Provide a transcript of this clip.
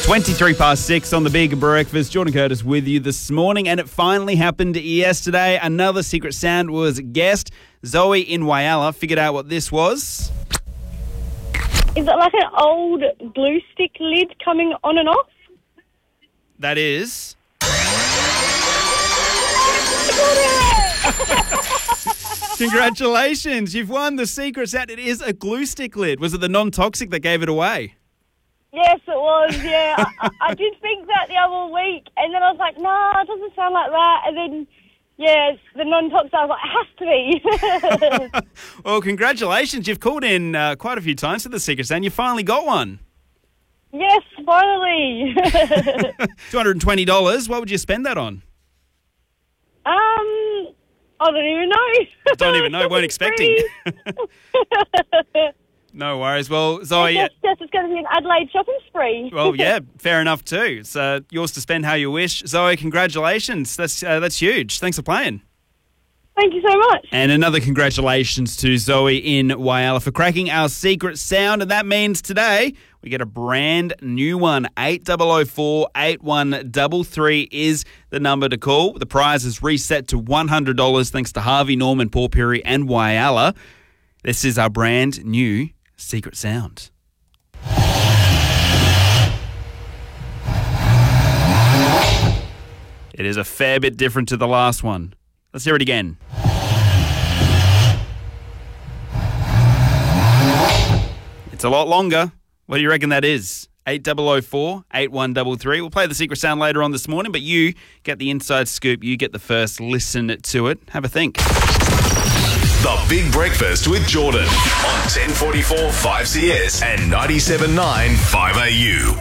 23 past 6 on the Big Breakfast. Jordan Curtis with you this morning, and it finally happened yesterday. Another secret sound was guessed. Zoe in Whyalla figured out what this was. Is it like an old glue stick lid coming on and off? That is... Congratulations, you've won the secret sound. It is a glue stick lid. Was it the non-toxic that gave it away? Yes, it was, yeah. I did think that the other week, and then I was like, nah, it doesn't sound like that. And then, yeah, it's the non-toxic, I was like, it has to be. Well, congratulations. You've called in quite a few times for the secret sound. You finally got one. Yes, finally. $220. What would you spend that on? I don't even know. Don't even know. Weren't expecting. No worries. Well, Zoe... Yes, it's going to be an Adelaide shopping spree. Well, yeah, fair enough too. It's yours to spend how you wish. Zoe, congratulations. That's huge. Thanks for playing. Thank you so much. And another congratulations to Zoe in Whyalla for cracking our secret sound. And that means today we get a brand new one. 8004 8133 is the number to call. The prize is reset to $100 thanks to Harvey Norman, Paul Perry and Whyalla. This is our brand new secret sound. It is a fair bit different to the last one. Let's hear it again. It's a lot longer. What do you reckon that is? 8004 8133. We'll play the secret sound later on this morning, but you get the inside scoop. You get the first listen to it. Have a think. The Big Breakfast with Jordan on 1044 5CS and 97.9 5AU.